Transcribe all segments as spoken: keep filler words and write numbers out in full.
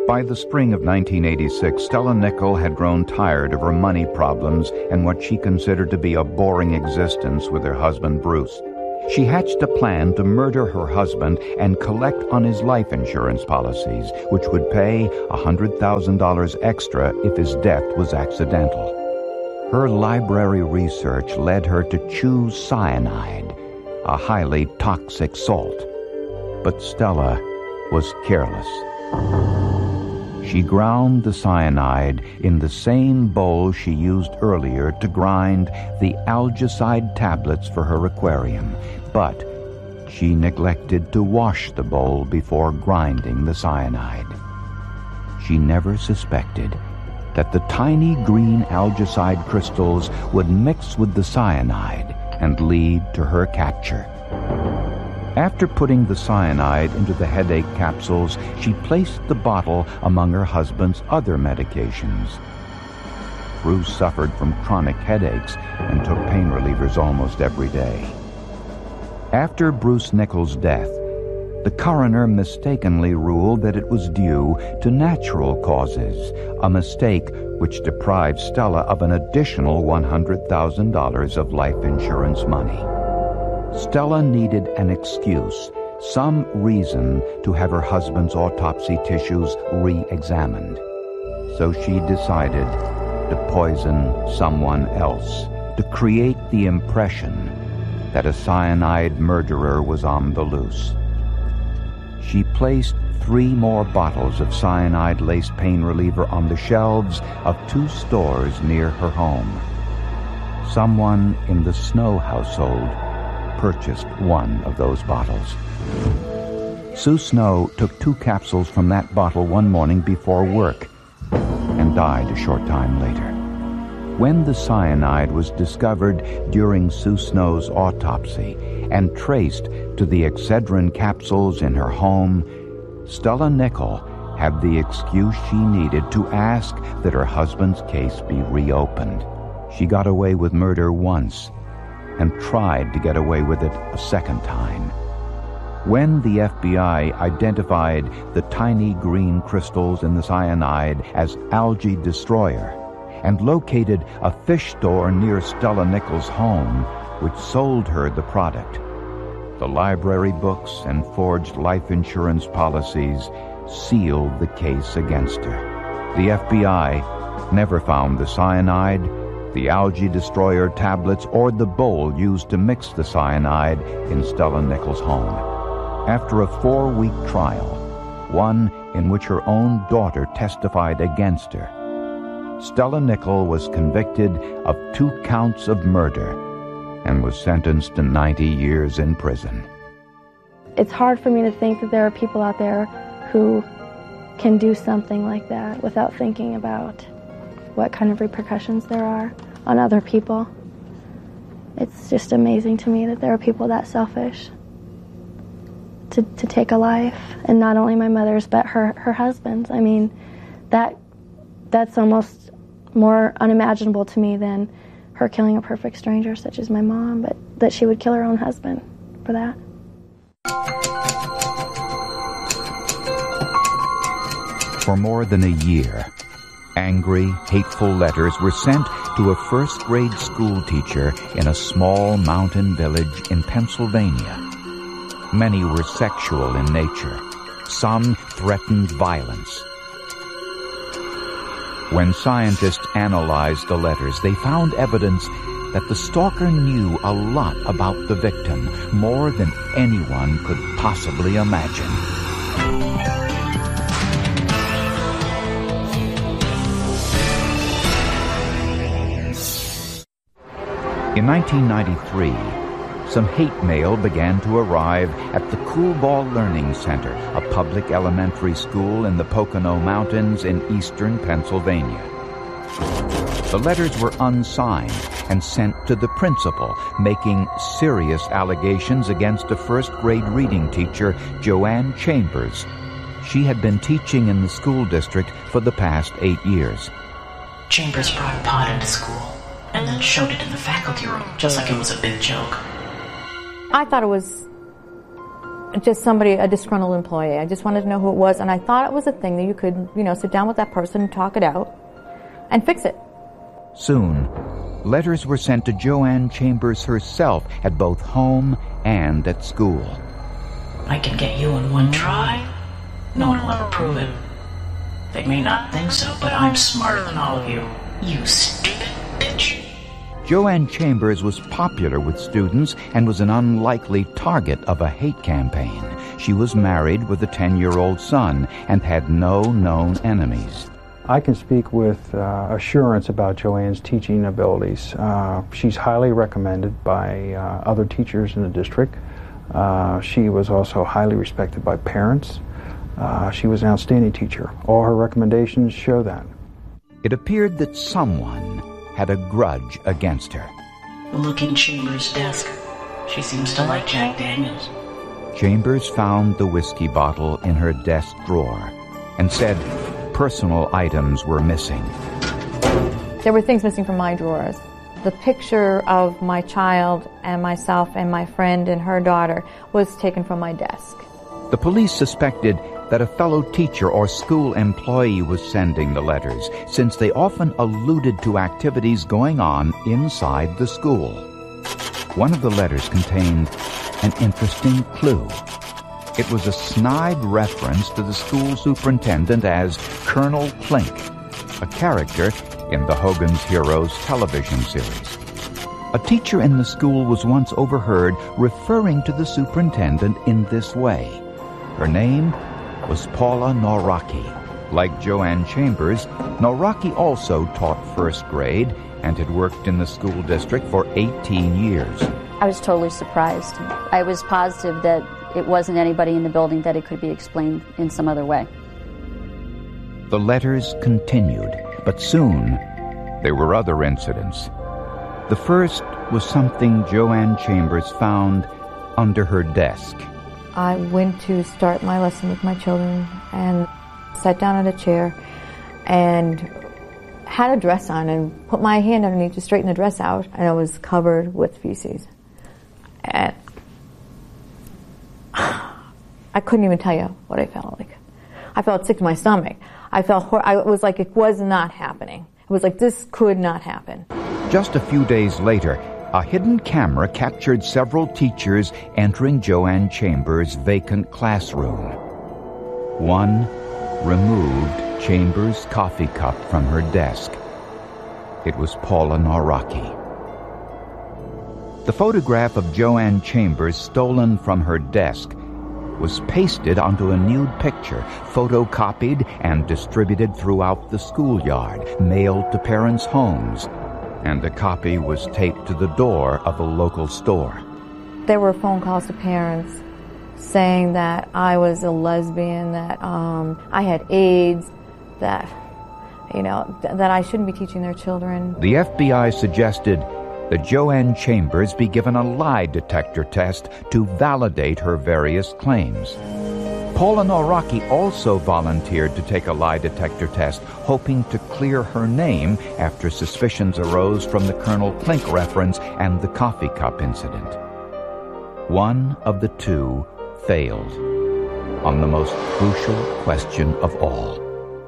By the spring of nineteen eighty-six, Stella Nickell had grown tired of her money problems and what she considered to be a boring existence with her husband, Bruce. She hatched a plan to murder her husband and collect on his life insurance policies, which would pay one hundred thousand dollars extra if his death was accidental. Her library research led her to choose cyanide, a highly toxic salt. But Stella was careless. She ground the cyanide in the same bowl she used earlier to grind the algicide tablets for her aquarium, but she neglected to wash the bowl before grinding the cyanide. She never suspected that the tiny green algicide crystals would mix with the cyanide and lead to her capture. After putting the cyanide into the headache capsules, she placed the bottle among her husband's other medications. Bruce suffered from chronic headaches and took pain relievers almost every day. After Bruce Nickell's death, the coroner mistakenly ruled that it was due to natural causes, a mistake which deprived Stella of an additional one hundred thousand dollars of life insurance money. Stella needed an excuse, some reason to have her husband's autopsy tissues re-examined. So she decided to poison someone else, to create the impression that a cyanide murderer was on the loose. She placed three more bottles of cyanide-laced pain reliever on the shelves of two stores near her home. Someone in the Snow household purchased one of those bottles. Sue Snow took two capsules from that bottle one morning before work and died a short time later. When the cyanide was discovered during Sue Snow's autopsy and traced to the Excedrin capsules in her home, Stella Nickell had the excuse she needed to ask that her husband's case be reopened. She got away with murder once and tried to get away with it a second time. When the F B I identified the tiny green crystals in the cyanide as algae destroyer and located a fish store near Stella Nickell's home which sold her the product, the library books and forged life insurance policies sealed the case against her. The F B I never found the cyanide, the algae destroyer tablets, or the bowl used to mix the cyanide in Stella Nickell's home. After a four-week trial, one in which her own daughter testified against her, Stella Nickell was convicted of two counts of murder and was sentenced to ninety years in prison. It's hard for me to think that there are people out there who can do something like that without thinking about what kind of repercussions there are on other people. It's just amazing to me that there are people that selfish to, to take a life, and not only my mother's, but her, her husband's. I mean, that that's almost more unimaginable to me than her killing a perfect stranger such as my mom, but that she would kill her own husband for that. For more than a year, angry, hateful letters were sent to a first-grade school teacher in a small mountain village in Pennsylvania. Many were sexual in nature. Some threatened violence. When scientists analyzed the letters, they found evidence that the stalker knew a lot about the victim, more than anyone could possibly imagine. In nineteen ninety-three, some hate mail began to arrive at the Cool Ball Learning Center, a public elementary school in the Pocono Mountains in eastern Pennsylvania. The letters were unsigned and sent to the principal, making serious allegations against a first-grade reading teacher, Joanne Chambers. She had been teaching in the school district for the past eight years. Chambers brought pot into school and then showed it in the faculty room, just like it was a big joke. I thought it was just somebody, a disgruntled employee. I just wanted to know who it was, and I thought it was a thing that you could, you know, sit down with that person and talk it out and fix it. Soon, letters were sent to Joanne Chambers herself at both home and at school. I can get you in one try. No one will ever prove it. They may not think so, but I'm smarter than all of you. You stupid bitch. Joanne Chambers was popular with students and was an unlikely target of a hate campaign. She was married with a ten-year-old son and had no known enemies. I can speak with uh, assurance about Joanne's teaching abilities. Uh, she's highly recommended by uh, other teachers in the district. Uh, she was also highly respected by parents. Uh, she was an outstanding teacher. All her recommendations show that. It appeared that someone had a grudge against her. Look in Chambers' desk. She seems to like Jack Daniels. Chambers found the whiskey bottle in her desk drawer and said personal items were missing. There were things missing from my drawers. The picture of my child and myself and my friend and her daughter was taken from my desk. The police suspected that a fellow teacher or school employee was sending the letters, since they often alluded to activities going on inside the school. One of the letters contained an interesting clue. It was a snide reference to the school superintendent as Colonel Klink, a character in the Hogan's Heroes television series. A teacher in the school was once overheard referring to the superintendent in this way. Her name was Paula Nawrocki. Like Joanne Chambers, Nawrocki also taught first grade and had worked in the school district for eighteen years. I was totally surprised. I was positive that it wasn't anybody in the building, that it could be explained in some other way. The letters continued, but soon there were other incidents. The first was something Joanne Chambers found under her desk. I went to start my lesson with my children and sat down at a chair and had a dress on and put my hand underneath to straighten the dress out, and it was covered with feces. And I couldn't even tell you what I felt like. I felt sick to my stomach. I felt hor- I, it was like it was not happening. It was like this could not happen. Just a few days later, a hidden camera captured several teachers entering Joanne Chambers' vacant classroom. One removed Chambers' coffee cup from her desk. It was Paula Nawrocki. The photograph of Joanne Chambers stolen from her desk was pasted onto a nude picture, photocopied and distributed throughout the schoolyard, mailed to parents' homes, and a copy was taped to the door of a local store. There were phone calls to parents saying that I was a lesbian, that um, I had AIDS, that, you know, th- that I shouldn't be teaching their children. The F B I suggested that Joanne Chambers be given a lie detector test to validate her various claims. Paula Nawrocki also volunteered to take a lie detector test, hoping to clear her name after suspicions arose from the Colonel Klink reference and the coffee cup incident. One of the two failed on the most crucial question of all.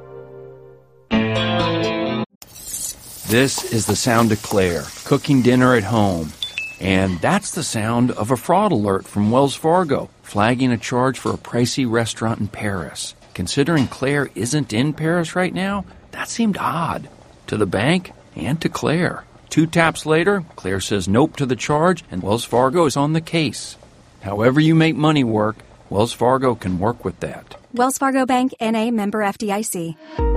This is the sound of Claire, cooking dinner at home. And that's the sound of a fraud alert from Wells Fargo, flagging a charge for a pricey restaurant in Paris. Considering Claire isn't in Paris right now, that seemed odd. To the bank and to Claire. Two taps later, Claire says nope to the charge, and Wells Fargo is on the case. However you make money work, Wells Fargo can work with that. Wells Fargo Bank, N A, member F D I C.